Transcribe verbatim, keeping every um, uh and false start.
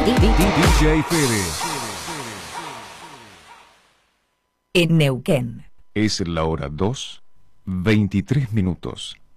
D J Fede. En Neuquén. Es la hora dos, veintitrés minutos.